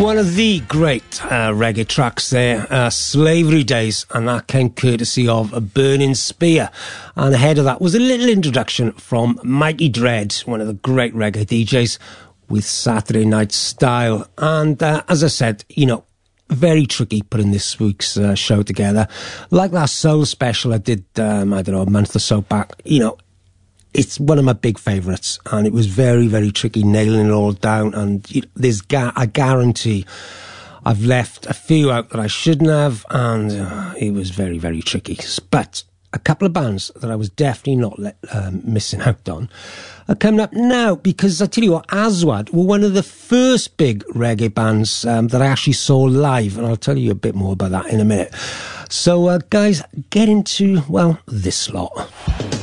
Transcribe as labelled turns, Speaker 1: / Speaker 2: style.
Speaker 1: One of the great reggae tracks there, Slavery Days, and that came courtesy of A Burning Spear. And ahead of that was a little introduction from Mikey Dread, one of the great reggae DJs, with Saturday Night Style. And as I said, you know, very tricky putting this week's show together. Like that Soul Special I did, I don't know, a month or so back, you know, it's one of my big favourites, and it was very, very tricky nailing it all down. And there's I guarantee I've left a few out that I shouldn't have, and it was very, very tricky. But a couple of bands that I was definitely not missing out on are coming up now, because I tell you what, Aswad were one of the first big reggae bands that I actually saw live, and I'll tell you a bit more about that in a minute. So, guys, get into, well, this lot.